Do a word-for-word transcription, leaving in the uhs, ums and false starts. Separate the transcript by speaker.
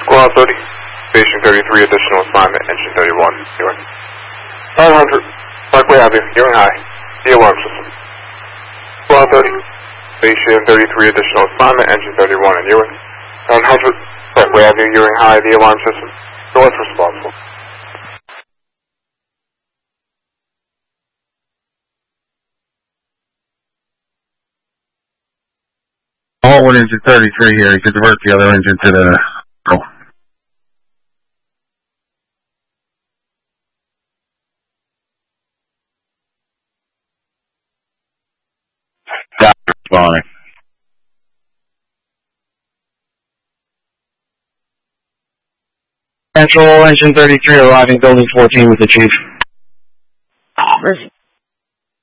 Speaker 1: Squad thirty, Station thirty-three, additional assignment, engine thirty-one, Ewing. nine hundred, Parkway Avenue, Ewing High, the alarm system. Squad thirty, Station thirty-three, additional assignment, engine thirty-one, and Ewing. nine hundred, Parkway Avenue, Ewing High, the alarm system. North responsible.
Speaker 2: All one engine thirty-three here. You can divert the other engine to the... Oh. Stop responding. Central engine thirty-three arriving building fourteen with the chief.
Speaker 3: Perfect.